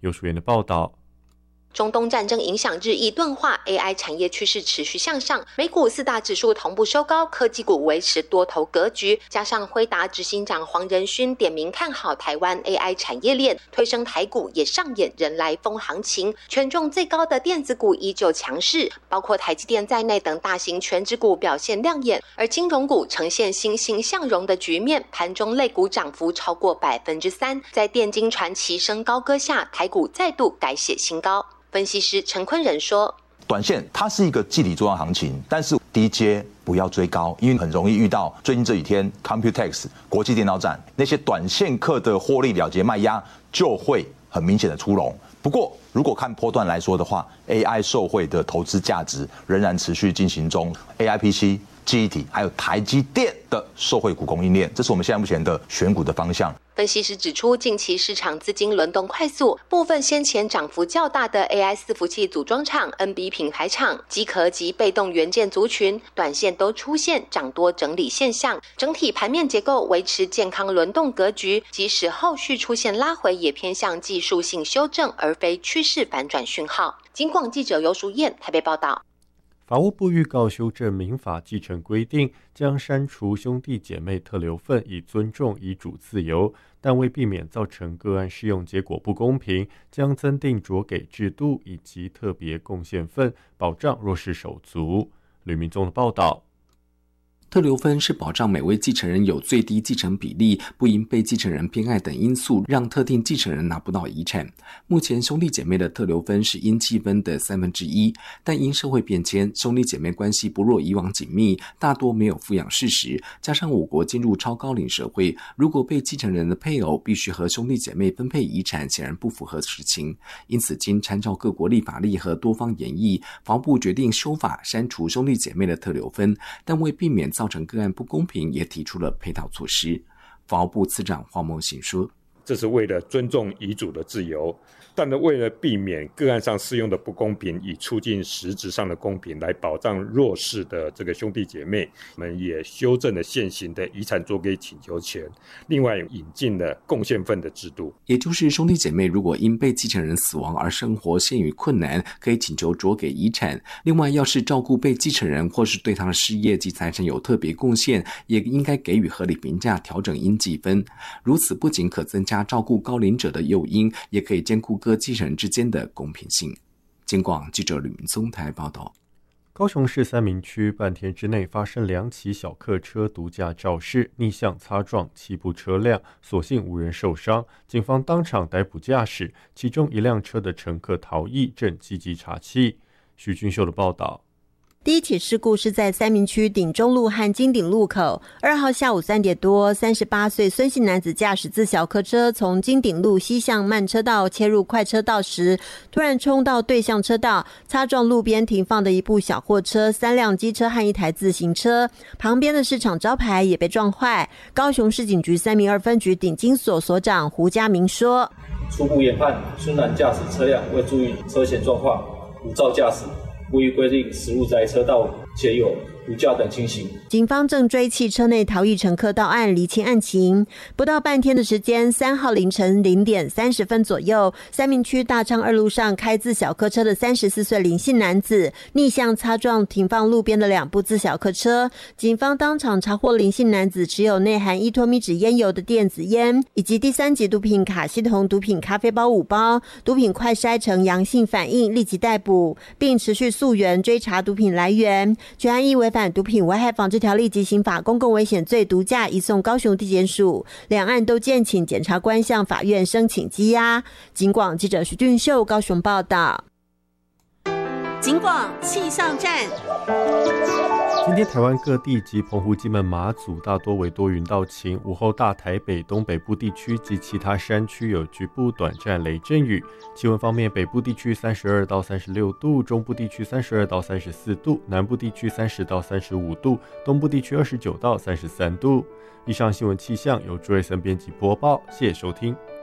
尤淑妍的报道。 中东战争影响日益钝化 ，AI 产业趋势持续向上，美股4大指数同步收高，科技股维持多头格局。加上辉达执行长黄仁勋点名看好台湾 AI 产业链，推升台股也上演人来疯行情。权重最高的电子股依旧强势，包括台积电在内等大型权值股表现亮眼，而金融股呈现欣欣向荣的局面，盘中类股涨幅超过3%。在电金传齐升高歌下，台股再度改写新高。分析师陈坤仁说， 短线它是一个季底作案行情，但是低阶不要追高，因为很容易遇到最近这几天 Computex 国际电脑展那些短线客的获利了结卖压就会很明显的出笼。不过如果看波段来说的话， AI 受惠的投资价值仍然持续进行中， AIPC 记忆体还有台积电的受惠股供应链，这是我们现在目前的选股的方向。 分析师指出，近期市场资金轮动快速，部分先前涨幅较大的 AI 伺服器组装厂、NB 品牌厂、机壳及被动元件族群，短线都出现涨多整理现象，整体盘面结构维持健康轮动格局，即使后续出现拉回，也偏向技术性修正，而非趋势反转讯号。警广记者尤淑燕台北报道。 法务部预告修正民法继承规定，将删除兄弟姐妹特留份，以尊重遗嘱自由，但为避免造成个案适用结果不公平，将增订酌给制度以及特别贡献份，保障弱势手足。吕明宗的报道。 特留分是保障每位继承人有最低继承比例，不因被继承人偏爱等因素让特定继承人拿不到遗产。目前兄弟姐妹的特留分是应继分的1/3，但因社会变迁，兄弟姐妹关系不若以往紧密，大多没有抚养事实，加上我国进入超高龄社会，如果被继承人的配偶必须和兄弟姐妹分配遗产，显然不符合实情。因此经参照各国立法例和多方研议，法务部决定修法删除兄弟姐妹的特留分，但为避免造成个案不公平，也提出了配套措施。法务部次长黄孟行说， 这是为了尊重遗嘱的自由，但是为了避免个案上适用的不公平，以促进实质上的公平，来保障弱势的这个兄弟姐妹，我们也修正了现行的遗产酌给请求权，另外引进了贡献份的制度， 也就是兄弟姐妹如果因被继承人死亡而生活陷于困难，可以请求酌给遗产。另外，要是照顾被继承人或是对他的事业及财产有特别贡献，也应该给予合理评价，调整应继分。如此不仅可增加照顾高龄者的诱因，也可以兼顾各继承人之间的公平性。警广记者吕明松台报道。 高雄市三民区半天之内发生2起小客车毒驾肇事，逆向擦撞7部车辆，所幸无人受伤。警方当场逮捕驾驶，其中一辆车的乘客逃逸，正积极查缉。徐俊秀的报道。 第一起事故是在三民区鼎中路和金鼎路口，2号下午3点多，38岁孙姓男子驾驶自小客车从金鼎路西向慢车道切入快车道时，突然冲到对向车道，擦撞路边停放的一部小货车、3辆机车和一台自行车，旁边的市场招牌也被撞坏。高雄市警局3民2分局鼎金所所长胡家明说， 初步研判，孙男驾驶车辆未注意车前状况，无照驾驶，不依规定驶入宅车道，且有无驾等情形。 警方正追汽车内逃逸乘客到案，厘清案情。不到半天的时间，3号凌晨0点30分左右，三民区大昌2路上开自小客车的34岁林姓男子逆向擦撞停放路边的2部自小客车，警方当场查获林姓男子持有内含1脱米纸烟油的电子烟，以及第3级毒品卡西酮毒品咖啡包5包，毒品快筛呈阳性反应，立即逮捕，并持续溯源追查毒品来源。全案依违反毒品危害防治条例及刑法公共危险罪毒驾移送高雄地检署，两案都建请检察官向法院申请羁押。警广记者徐俊秀高雄报道。 警广气象站。 今天台湾各地及澎湖、金门、马祖大多为多云到晴，午后大台北东北部地区及其他山区有局部短暂雷阵雨。气温方面，北部地区32到36度，中部地区32到34度，南部地区30到35度，东部地区29到33度。以上新闻气象由朱瑞森编辑播报，谢谢收听。